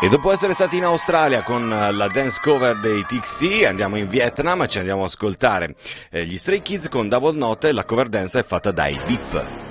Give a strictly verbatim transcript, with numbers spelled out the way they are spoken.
E dopo essere stati in Australia con la dance cover dei T X T, andiamo in Vietnam e ci andiamo ad ascoltare eh, gli Stray Kids con Double Note, e la cover dance è fatta dai Beep.